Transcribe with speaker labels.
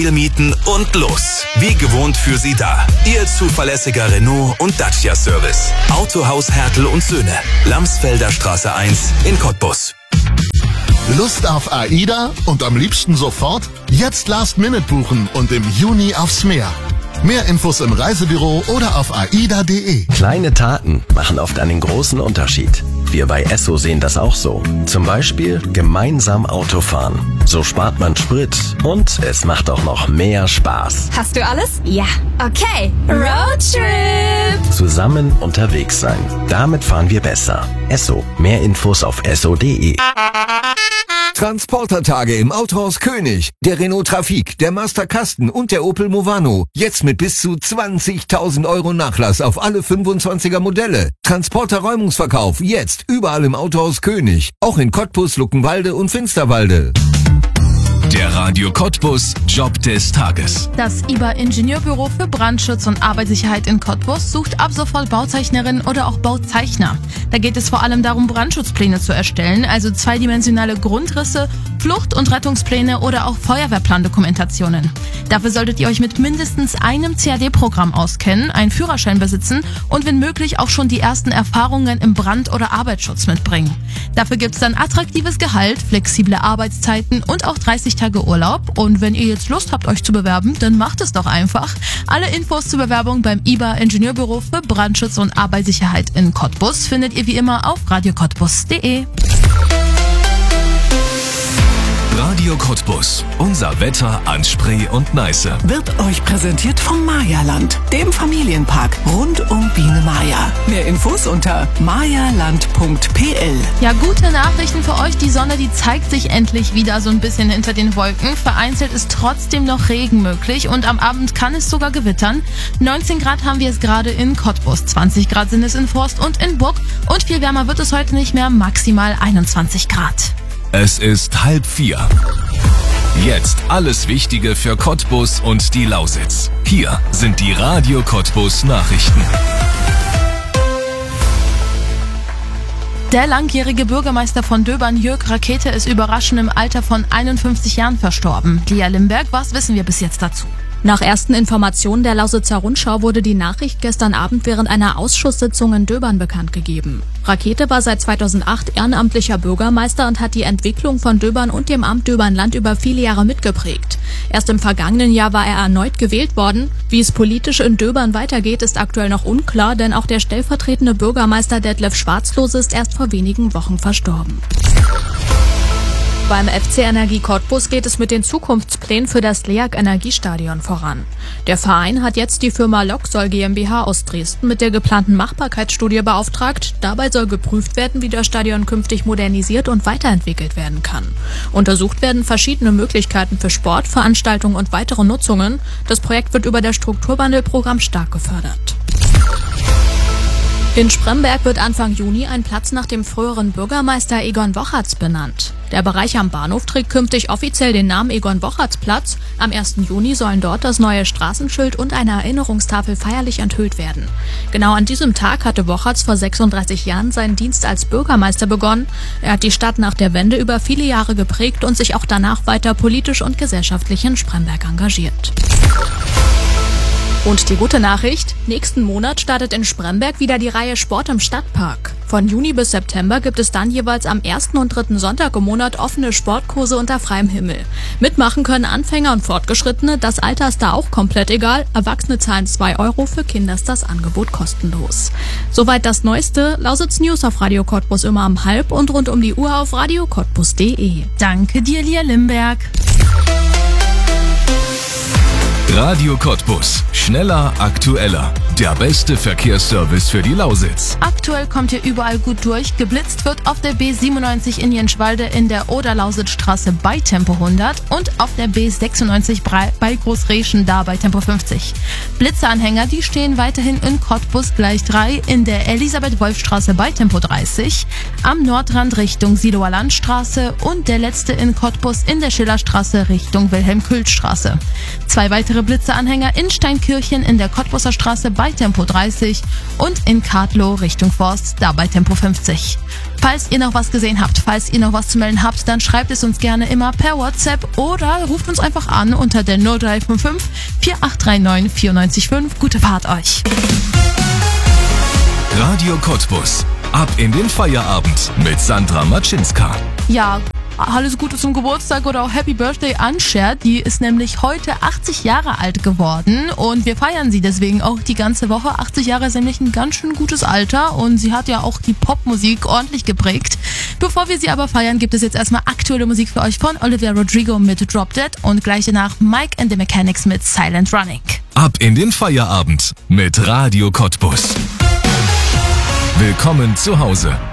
Speaker 1: mieten und los. Wie gewohnt für Sie da. Ihr zuverlässiger Renault und Dacia Service. Autohaus Hertel und Söhne. Lamsfelder Straße 1 in Cottbus.
Speaker 2: Lust auf AIDA und am liebsten sofort? Jetzt Last-Minute buchen und im Juni aufs Meer. Mehr Infos im Reisebüro oder auf aida.de.
Speaker 3: Kleine Taten machen oft einen großen Unterschied. Wir bei Esso sehen das auch so. Zum Beispiel gemeinsam Auto fahren. So spart man Sprit und es macht auch noch mehr Spaß.
Speaker 4: Hast du alles? Ja. Okay. Roadtrip!
Speaker 3: Zusammen unterwegs sein. Damit fahren wir besser. Esso. Mehr Infos auf esso.de.
Speaker 5: Transportertage im Autohaus König. Der Renault Trafic, der Master Kasten und der Opel Movano. Jetzt mit bis zu 20.000 € Nachlass auf alle 25er Modelle. Transporter-Räumungsverkauf jetzt überall im Autohaus König. Auch in Cottbus, Luckenwalde und Finsterwalde.
Speaker 1: Der Radio Cottbus Job des Tages.
Speaker 6: Das IBA Ingenieurbüro für Brandschutz und Arbeitssicherheit in Cottbus sucht ab sofort Bauzeichnerin oder auch Bauzeichner. Da geht es vor allem darum, Brandschutzpläne zu erstellen, also zweidimensionale Grundrisse, Flucht- und Rettungspläne oder auch Feuerwehrplandokumentationen. Dafür solltet ihr euch mit mindestens einem CAD-Programm auskennen, einen Führerschein besitzen und wenn möglich auch schon die ersten Erfahrungen im Brand- oder Arbeitsschutz mitbringen. Dafür gibt's dann attraktives Gehalt, flexible Arbeitszeiten und auch 30 Tage Urlaub. Und wenn ihr jetzt Lust habt, euch zu bewerben, dann macht es doch einfach. Alle Infos zur Bewerbung beim IBA Ingenieurbüro für Brandschutz und Arbeitssicherheit in Cottbus findet ihr wie immer auf radiocottbus.de.
Speaker 1: Radio Cottbus. Unser Wetter an Spree und Neiße.
Speaker 7: Wird euch präsentiert vom Mayaland, dem Familienpark rund um Biene Maya. Mehr Infos unter mayaland.pl.
Speaker 6: Ja, gute Nachrichten für euch. Die Sonne, die zeigt sich endlich wieder so ein bisschen hinter den Wolken. Vereinzelt ist trotzdem noch Regen möglich und am Abend kann es sogar gewittern. 19 Grad haben wir es gerade in Cottbus, 20 Grad sind es in Forst und in Burg und viel wärmer wird es heute nicht mehr, maximal 21 Grad.
Speaker 1: Es ist 3:30. Jetzt alles Wichtige für Cottbus und die Lausitz. Hier sind die Radio Cottbus Nachrichten.
Speaker 6: Der langjährige Bürgermeister von Döbern, Jörg Rakete, ist überraschend im Alter von 51 Jahren verstorben. Lia Limberg, was wissen wir bis jetzt dazu?
Speaker 8: Nach ersten Informationen der Lausitzer Rundschau wurde die Nachricht gestern Abend während einer Ausschusssitzung in Döbern bekannt gegeben. Rakete war seit 2008 ehrenamtlicher Bürgermeister und hat die Entwicklung von Döbern und dem Amt Döbern-Land über viele Jahre mitgeprägt. Erst im vergangenen Jahr war er erneut gewählt worden. Wie es politisch in Döbern weitergeht, ist aktuell noch unklar, denn auch der stellvertretende Bürgermeister Detlef Schwarzlose ist erst vor wenigen Wochen verstorben. Beim FC Energie Cottbus geht es mit den Zukunftsplänen für das LEAG Energiestadion voran. Der Verein hat jetzt die Firma Loxol GmbH aus Dresden mit der geplanten Machbarkeitsstudie beauftragt. Dabei soll geprüft werden, wie das Stadion künftig modernisiert und weiterentwickelt werden kann. Untersucht werden verschiedene Möglichkeiten für Sport, Veranstaltungen und weitere Nutzungen. Das Projekt wird über das Strukturwandelprogramm stark gefördert. In Spremberg wird Anfang Juni ein Platz nach dem früheren Bürgermeister Egon Wocherts benannt. Der Bereich am Bahnhof trägt künftig offiziell den Namen Egon Wocherts Platz. Am 1. Juni sollen dort das neue Straßenschild und eine Erinnerungstafel feierlich enthüllt werden. Genau an diesem Tag hatte Wocherts vor 36 Jahren seinen Dienst als Bürgermeister begonnen. Er hat die Stadt nach der Wende über viele Jahre geprägt und sich auch danach weiter politisch und gesellschaftlich in Spremberg engagiert. Und die gute Nachricht: Nächsten Monat startet in Spremberg wieder die Reihe Sport im Stadtpark. Von Juni bis September gibt es dann jeweils am 1. und 3. Sonntag im Monat offene Sportkurse unter freiem Himmel. Mitmachen können Anfänger und Fortgeschrittene, das Alter ist da auch komplett egal. Erwachsene zahlen 2 €, für Kinder ist das Angebot kostenlos. Soweit das Neueste. Lausitz News auf Radio Cottbus immer um 12:30 und rund um die Uhr auf radiocottbus.de.
Speaker 6: Danke dir, Lia Limberg.
Speaker 1: Radio Cottbus. Schneller, aktueller. Der beste Verkehrsservice für die Lausitz.
Speaker 6: Aktuell kommt ihr überall gut durch. Geblitzt wird auf der B97 in Jenschwalde in der Oder-Lausitzstraße bei Tempo 100 und auf der B96 bei Großreschen da bei Tempo 50. Blitzeanhänger, die stehen weiterhin in Cottbus gleich 3 in der Elisabeth-Wolf-Straße bei Tempo 30, am Nordrand Richtung Siloer Landstraße und der letzte in Cottbus in der Schillerstraße Richtung Wilhelm-Kühl-Straße. 2 weitere Blitze Besitzeranhänger in Steinkirchen in der Cottbusser Straße bei Tempo 30 und in Kadlow Richtung Forst, da bei Tempo 50. Falls ihr noch was gesehen habt, falls ihr noch was zu melden habt, dann schreibt es uns gerne immer per WhatsApp oder ruft uns einfach an unter der 0355 4839 945. Gute Fahrt euch!
Speaker 1: Radio Cottbus. Ab in den Feierabend mit Sandra Matschinska.
Speaker 6: Ja, alles Gute zum Geburtstag oder auch Happy Birthday an Cher. Die ist nämlich heute 80 Jahre alt geworden und wir feiern sie deswegen auch die ganze Woche. 80 Jahre ist nämlich ein ganz schön gutes Alter und sie hat ja auch die Popmusik ordentlich geprägt. Bevor wir sie aber feiern, gibt es jetzt erstmal aktuelle Musik für euch von Olivia Rodrigo mit Drop Dead und gleich danach Mike and the Mechanics mit Silent Running.
Speaker 1: Ab in den Feierabend mit Radio Cottbus. Willkommen zu Hause.